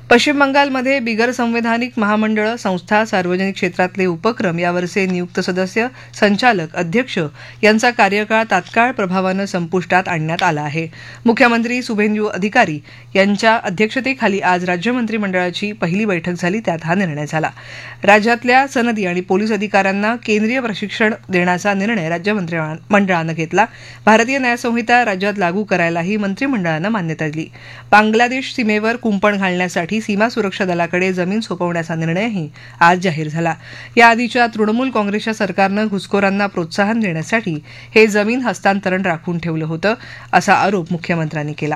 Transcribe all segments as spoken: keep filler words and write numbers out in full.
पश्चिम बंगालमध्ये बिगर संवैधानिक महामंडळं, संस्था, सार्वजनिक क्षेत्रातले उपक्रम यावरचे नियुक्त सदस्य, संचालक, अध्यक्ष यांचा कार्यकाळ तात्काळ प्रभावानं संपुष्टात आणण्यात आला आहे. मुख्यमंत्री शुभेंदू अधिकारी यांच्या अध्यक्षतेखाली आज राज्य मंत्रिमंडळाची पहिली बैठक झाली, त्यात हा निर्णय झाला. राज्यातल्या सनदी आणि पोलीस अधिकाऱ्यांना केंद्रीय प्रशिक्षण देण्याचा निर्णय राज्य मंत्रिमंडळानं घेतला. भारतीय न्याय संहिता राज्यात लागू करायलाही मंत्रिमंडळानं मान्यता दिली. बांगलादेश सीमेवर कुंपण घालण्यासाठी सीमा सुरक्षा दलाकडे जमीन सोपवण्याचा निर्णयही आज जाहीर झाला. याआधीच्या तृणमूल काँग्रेसच्या सरकारनं घुसखोरांना प्रोत्साहन देण्यासाठी हे जमीन हस्तांतरण राखून ठेवलं होतं, असा आरोप मुख्यमंत्र्यांनी केला.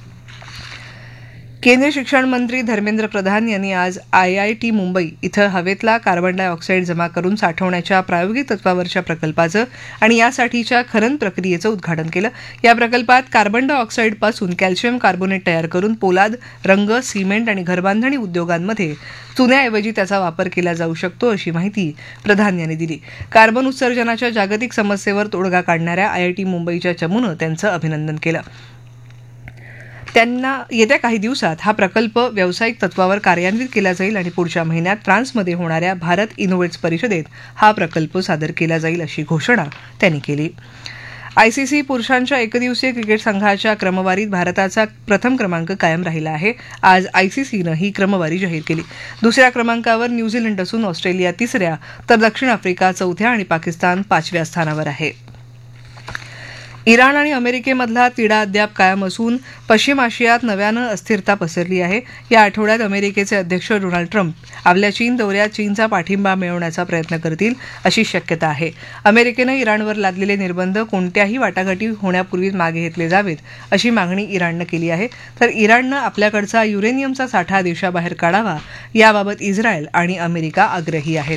केंद्रीय शिक्षण मंत्री धर्मेंद्र प्रधान यांनी आज आय आय टी मुंबई इथं हवेतला कार्बन डायऑक्साईड जमा करून साठवण्याच्या प्रायोगिक तत्वावरच्या प्रकल्पाचं आणि यासाठीच्या खनन प्रक्रियेचं उद्घाटन केलं. या प्रकल्पात कार्बन डायऑक्साईडपासून कॅल्शियम कार्बोनेट तयार करून पोलाद, रंग, सिमेंट आणि घरबांधणी उद्योगांमध्ये चुन्याऐवजी त्याचा वापर केला जाऊ शकतो, अशी माहिती प्रधान यांनी दिली. कार्बन उत्सर्जनाच्या जागतिक समस्येवर तोडगा काढणाऱ्या आय आय टी मुंबईच्या चमूनं त्यांचं अभिनंदन केलं. त्यांना येत्या काही दिवसात हा प्रकल्प व्यावसायिक तत्वावर कार्यान्वित केला जाईल आणि पुढच्या महिन्यात फ्रान्समध्ये होणाऱ्या भारत इनोव्हेट्स परिषदेत हा प्रकल्प सादर केला जाईल, अशी घोषणा त्यांनी केली. आयसीसी पुरुषांच्या एकदिवसीय क्रिकेट संघाच्या क्रमवारीत भारताचा प्रथम क्रमांक कायम राहिला आहे. आज आयसीसीनं ही क्रमवारी जाहीर केली. दुसऱ्या क्रमांकावर न्यूझीलंड असून ऑस्ट्रेलिया तिसऱ्या, तर दक्षिण आफ्रिका चौथ्या आणि पाकिस्तान पाचव्या स्थानावर आहे. इराण आणि अमेरिकेमधला तिढा अद्याप कायम असून पश्चिम आशियात नव्यानं अस्थिरता पसरली आहे. या आठवड्यात अमेरिकेचे अध्यक्ष डोनाल्ड ट्रम्प आपल्या चीन दौऱ्यात चीनचा पाठिंबा मिळवण्याचा प्रयत्न करतील, अशी शक्यता आहे. अमेरिकेनं इराणवर लादलेले निर्बंध कोणत्याही वाटाघाटी होण्यापूर्वीच मागे घेतले जावेत, अशी मागणी इराणनं केली आहे. तर इराणनं आपल्याकडचा युरेनियमचा साठा देशाबाहेर काढावा, याबाबत इस्रायल आणि अमेरिका आग्रही आहेत.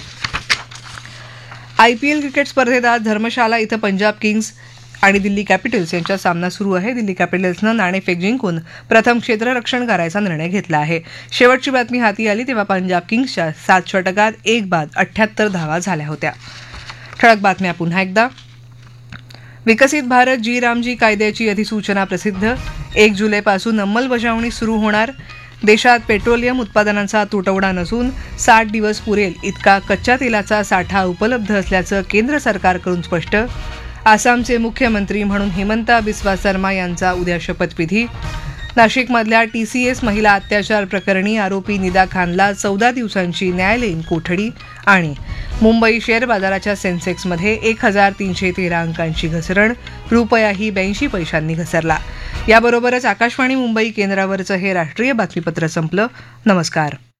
आयपीएल क्रिकेट स्पर्धेत आज धर्मशाला इथं पंजाब किंग्स आणि दिल्ली कॅपिटल्स यांचा सामना सुरू आहे. दिल्ली कॅपिटल्सनं नाणेफेक जिंकून प्रथम क्षेत्ररक्षण करायचा निर्णय घेतला आहे. शेवटची बातमी हाती आली तेव्हा पंजाब किंग्सच्या सात षटकात एक बाद अठ्ठ्याहत्तर धावा झाल्या होत्या. ठळक बातम्या पुन्हा एकदा. विकसित भारत जी रामजी कायद्याची अधिसूचना प्रसिद्ध. एक जुलैपासून अंमलबजावणी सुरू होणार. देशात पेट्रोलियम उत्पादनांचा तुटवडा नसून साठ दिवस पुरेल इतका कच्च्या तेलाचा साठा उपलब्ध असल्याचं केंद्र सरकारकडून स्पष्ट. आसामचे मुख्यमंत्री म्हणून हिमंता बिस्वा शर्मा यांचा उद्या शपथविधी. नाशिकमधल्या टीसीएस महिला अत्याचार प्रकरणी आरोपी निदा खानला चौदा दिवसांची न्यायालयीन कोठडी. आणि मुंबई शेअर बाजाराच्या सेन्सेक्समध्ये एक हजार तीनशे तेरा अंकांची घसरण. रुपयाही ब्याऐंशी पैशांनी घसरला. याबरोबरच आकाशवाणी मुंबई केंद्रावरचं हे राष्ट्रीय बातमीपत्र संपलं. नमस्कार.